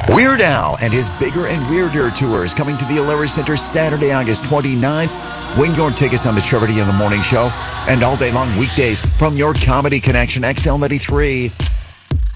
Weird Al and his Bigger and Weirder tour is coming to the Alara Center Saturday, August 29th. Win your tickets on the Trevor D in the Morning Show and all day long weekdays from your Comedy Connection XL93.